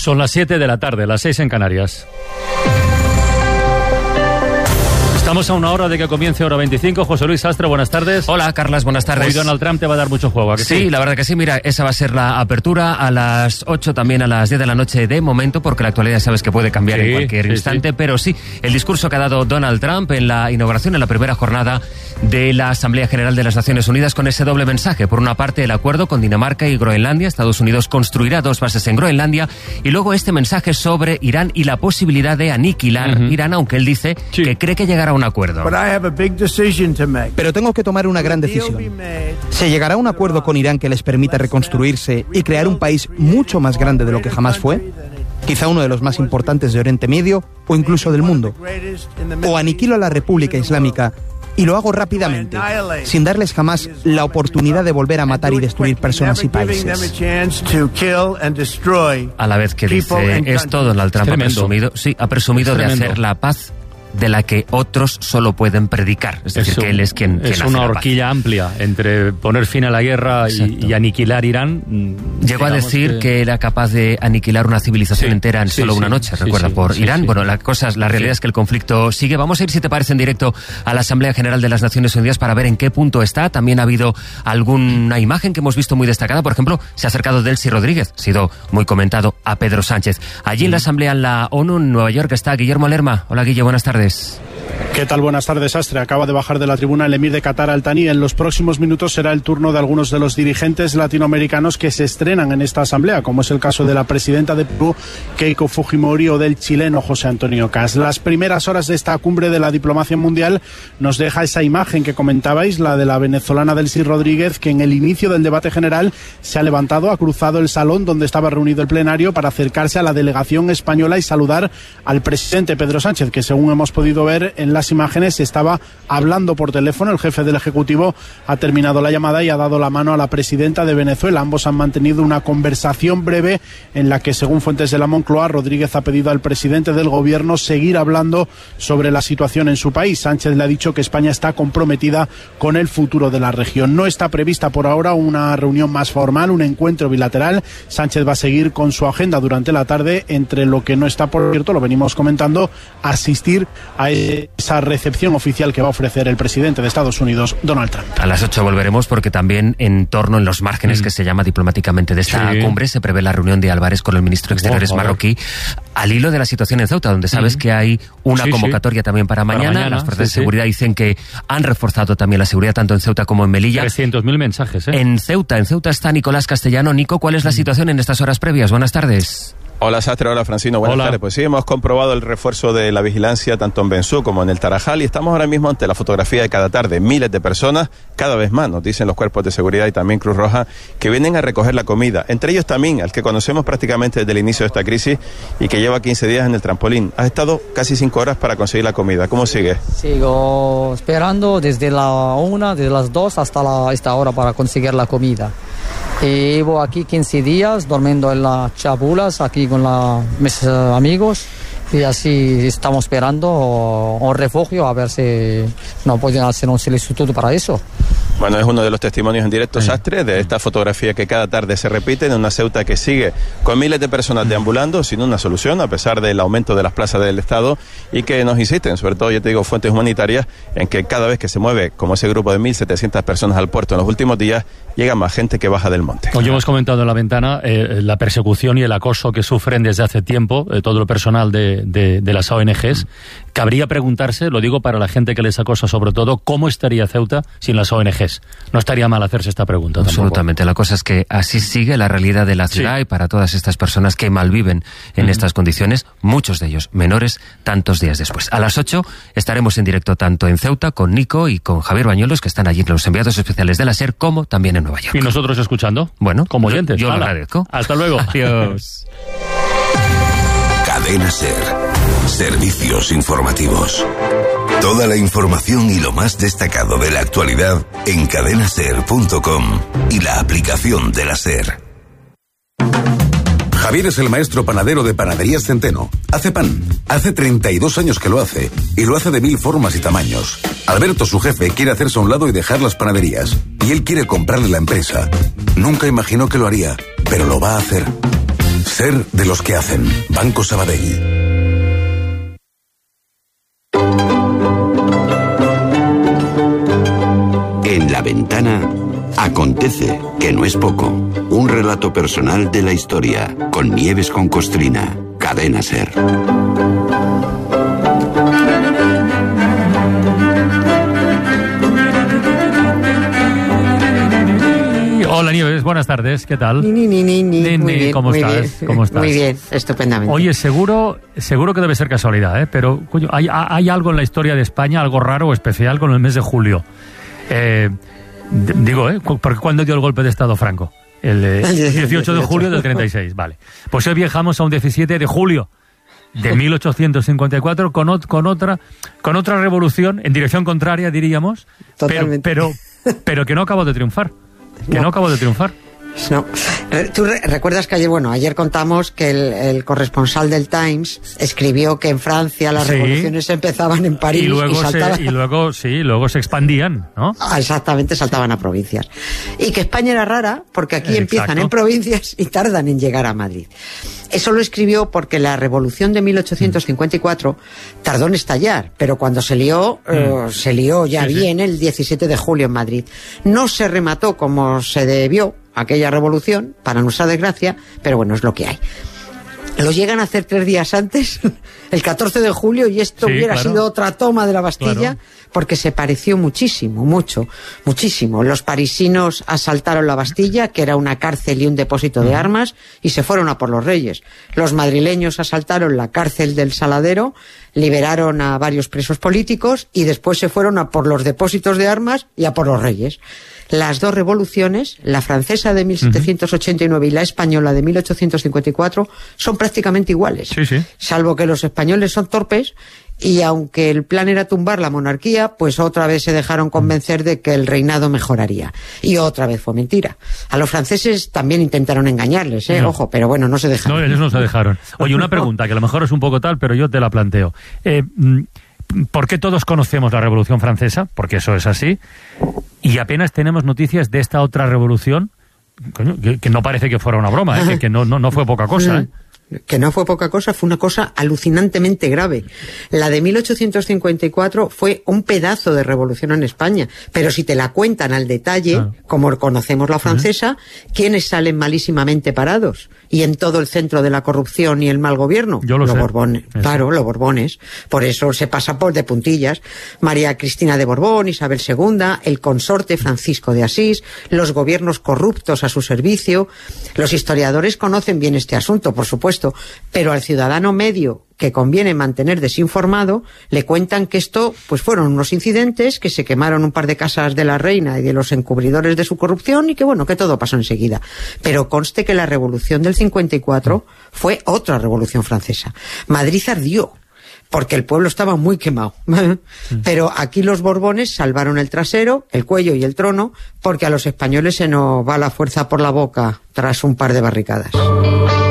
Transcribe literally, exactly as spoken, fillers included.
Son las siete de la tarde, las seis en Canarias. Estamos a una hora de que comience hora veinticinco. José Luis Sastre, buenas tardes. Hola, Carlas, buenas tardes. Hoy Donald Trump te va a dar mucho juego, ¿a que sí? Sí, la verdad que sí. Mira, esa va a ser la apertura a las ocho, también a las diez de la noche de momento, porque la actualidad sabes que puede cambiar sí, en cualquier sí, instante, sí. Pero sí, el discurso que ha dado Donald Trump en la inauguración, en la primera jornada de la Asamblea General de las Naciones Unidas, con ese doble mensaje. Por una parte, el acuerdo con Dinamarca y Groenlandia. Estados Unidos construirá dos bases en Groenlandia. Y luego este mensaje sobre Irán y la posibilidad de aniquilar uh-huh. Irán, aunque él dice sí. que cree que llegará a un acuerdo. Pero tengo que tomar una gran decisión. ¿Se llegará a un acuerdo con Irán que les permita reconstruirse y crear un país mucho más grande de lo que jamás fue? Quizá uno de los más importantes de Oriente Medio o incluso del mundo. O aniquilo a la República Islámica y lo hago rápidamente, sin darles jamás la oportunidad de volver a matar y destruir personas y países. A la vez que dice esto, Donald Trump ha presumido, sí, ha presumido de hacer la paz de la que otros solo pueden predicar. Es decir, es un, que él es quien, quien es hace una la horquilla paz. Amplia entre poner fin a la guerra y, y aniquilar Irán. Llegó a decir que... que era capaz de aniquilar una civilización sí, entera en sí, solo sí, una noche, sí, recuerda, sí, por sí, Irán. Sí. Bueno, la, cosa, la realidad sí. es que el conflicto sigue. Vamos a ir, si te parece, en directo a la Asamblea General de las Naciones Unidas para ver en qué punto está. También ha habido alguna imagen que hemos visto muy destacada. Por ejemplo, se ha acercado Delcy Rodríguez, ha sido muy comentado, a Pedro Sánchez. Allí mm. en la Asamblea en la ONU, en Nueva York, está Guillermo Lerma. Hola, Guille, buenas tardes. ¿Qué tal? Buenas tardes, Astre. Acaba de bajar de la tribuna el emir de Qatar Al Thani. En los próximos minutos será el turno de algunos de los dirigentes latinoamericanos que se estrenan en esta asamblea, como es el caso de la presidenta de Perú, Keiko Fujimori, o del chileno José Antonio Kast. Las primeras horas de esta cumbre de la diplomacia mundial nos deja esa imagen que comentabais, la de la venezolana Delcy Rodríguez, que en el inicio del debate general se ha levantado, ha cruzado el salón donde estaba reunido el plenario para acercarse a la delegación española y saludar al presidente Pedro Sánchez, que según hemos podido ver en las imágenes estaba hablando por teléfono. El jefe del Ejecutivo ha terminado la llamada y ha dado la mano a la presidenta de Venezuela. Ambos han mantenido una conversación breve en la que, según fuentes de la Moncloa, Rodríguez ha pedido al presidente del gobierno seguir hablando sobre la situación en su país. Sánchez le ha dicho que España está comprometida con el futuro de la región. No está prevista por ahora una reunión más formal, un encuentro bilateral. Sánchez va a seguir con su agenda durante la tarde, entre lo que no está, por cierto, lo venimos comentando, asistir a esa recepción oficial que va a ofrecer el presidente de Estados Unidos, Donald Trump. A las ocho volveremos, porque también en torno, en los márgenes, mm. que se llama diplomáticamente, de esta sí. cumbre, se prevé la reunión de Álvarez con el ministro de Exteriores oh, marroquí, al hilo de la situación en Ceuta, donde sabes mm. que hay una sí, convocatoria sí. también para mañana. para mañana. Las fuerzas sí, de seguridad sí. dicen que han reforzado también la seguridad tanto en Ceuta como en Melilla. trescientos mil mensajes, ¿eh? En Ceuta, en Ceuta está Nicolás Castellano. Nico, ¿cuál es la situación en estas horas previas? Buenas tardes. Hola Sastre, hola Francino, buenas hola. tardes. Pues sí, hemos comprobado el refuerzo de la vigilancia tanto en Bensú como en el Tarajal y estamos ahora mismo ante la fotografía de cada tarde. Miles de personas, cada vez más, nos dicen los cuerpos de seguridad y también Cruz Roja, que vienen a recoger la comida. Entre ellos también, al que conocemos prácticamente desde el inicio de esta crisis y que lleva quince días en el trampolín. Has estado casi cinco horas para conseguir la comida. ¿Cómo sigues? Sigo esperando desde la una, desde las dos hasta la, esta hora para conseguir la comida. Y llevo aquí quince días durmiendo en las chapulas, aquí con la, mis uh, amigos, y así estamos esperando un refugio a ver si nos pueden hacer un solicitud para eso. Bueno, es uno de los testimonios en directo, sí. Sastre, de esta fotografía que cada tarde se repite en una Ceuta que sigue con miles de personas deambulando sin una solución, a pesar del aumento de las plazas del Estado, y que nos insisten, sobre todo, yo te digo, fuentes humanitarias, en que cada vez que se mueve, como ese grupo de mil setecientas personas al puerto en los últimos días, llega más gente que baja del monte. Hoy hemos comentado en la ventana eh, la persecución y el acoso que sufren desde hace tiempo eh, todo el personal de, de, de las O N Ges. Cabría preguntarse, lo digo para la gente que les acosa sobre todo, ¿cómo estaría Ceuta sin las O N Ges? No estaría mal hacerse esta pregunta tampoco. Absolutamente. La cosa es que así sigue la realidad de la ciudad, sí. y para todas estas personas que malviven en mm. estas condiciones, muchos de ellos menores, tantos días después. A las ocho estaremos en directo tanto en Ceuta con Nico y con Javier Bañuelos, que están allí los enviados especiales de la SER, como también en Nueva York. Y nosotros escuchando, bueno, como oyentes. Yo, yo lo agradezco. Hasta luego. Adiós. Cadena SER. Servicios informativos. Toda la información y lo más destacado de la actualidad en cadena ser punto com y la aplicación de la SER. Javier es el maestro panadero de Panaderías Centeno. Hace pan. Hace treinta y dos años que lo hace. Y lo hace de mil formas y tamaños. Alberto, su jefe, quiere hacerse a un lado y dejar las panaderías. Y él quiere comprarle la empresa. Nunca imaginó que lo haría, pero lo va a hacer. Ser de los que hacen. Banco Sabadell. En La Ventana acontece, que no es poco, un relato personal de la historia, con Nieves con Costrina, Cadena SER. Hola Nieves, buenas tardes, ¿qué tal? Ni, ni, ni, ni. Ni, muy ni, bien, ¿cómo muy estás? bien. ¿Cómo estás? Muy bien, estupendamente. Oye, seguro, seguro que debe ser casualidad, ¿eh? Pero coño, hay, hay algo en la historia de España, algo raro o especial con el mes de julio. Eh, d- digo, ¿eh? Porque ¿cuándo dio el golpe de Estado Franco? El eh, dieciocho de julio del treinta y seis, vale. Pues hoy viajamos a un diecisiete de julio de mil ochocientos cincuenta y cuatro con, ot- con otra con otra revolución en dirección contraria, diríamos, pero, pero, pero que no acabó de triunfar. Que no, no acabó de triunfar. No. Tú re recuerdas que ayer, bueno, ayer contamos que el, el corresponsal del Times escribió que en Francia las sí. revoluciones empezaban en París y luego, y saltaban... se, y luego sí, luego se expandían, ¿no? Ah, exactamente, saltaban a provincias. Y que España era rara porque aquí Exacto. empiezan en provincias y tardan en llegar a Madrid. Eso lo escribió porque la revolución de mil ochocientos cincuenta y cuatro mm. tardó en estallar, pero cuando se lió, mm. eh, se lió ya sí, bien sí. el diecisiete de julio en Madrid. No se remató como se debió aquella revolución, para nuestra desgracia, pero bueno, es lo que hay. Lo llegan a hacer tres días antes, el catorce de julio, y esto sí, hubiera claro. sido otra toma de la Bastilla, claro. porque se pareció muchísimo, mucho, muchísimo. Los parisinos asaltaron la Bastilla, que era una cárcel y un depósito de armas, y se fueron a por los Reyes. Los madrileños asaltaron la cárcel del Saladero, liberaron a varios presos políticos, y después se fueron a por los depósitos de armas y a por los Reyes. Las dos revoluciones, la francesa de mil setecientos ochenta y nueve uh-huh. y la española de mil ochocientos cincuenta y cuatro, son prácticamente iguales. Sí, sí. Salvo que los españoles son torpes y aunque el plan era tumbar la monarquía, pues otra vez se dejaron convencer de que el reinado mejoraría. Y otra vez fue mentira. A los franceses también intentaron engañarles, ¿eh? No. Ojo, pero bueno, no se dejaron. No, ellos no se dejaron. Oye, una pregunta que a lo mejor es un poco tal, pero yo te la planteo. Eh... ¿Por qué todos conocemos la Revolución Francesa? Porque eso es así. Y apenas tenemos noticias de esta otra revolución, coño, que, que no parece que fuera una broma, ¿eh? que, que no, no, no fue poca cosa, ¿eh? Que no fue poca cosa, fue una cosa alucinantemente grave. La de mil ochocientos cincuenta y cuatro fue un pedazo de revolución en España, pero si te la cuentan al detalle, ah. como conocemos la francesa, ¿quiénes salen malísimamente parados? Y en todo el centro de la corrupción y el mal gobierno, Yo lo los sé. Borbones. Eso. Claro, los Borbones. Por eso se pasa por de puntillas. María Cristina de Borbón, Isabel segunda, el consorte Francisco de Asís, los gobiernos corruptos a su servicio. Los historiadores conocen bien este asunto, por supuesto, pero al ciudadano medio que conviene mantener desinformado, le cuentan que esto pues fueron unos incidentes, que se quemaron un par de casas de la reina y de los encubridores de su corrupción y que bueno, que todo pasó enseguida. Pero conste que la revolución del cincuenta y cuatro fue otra revolución francesa. Madrid ardió, porque el pueblo estaba muy quemado. Pero aquí los Borbones salvaron el trasero, el cuello y el trono, porque a los españoles se nos va la fuerza por la boca tras un par de barricadas.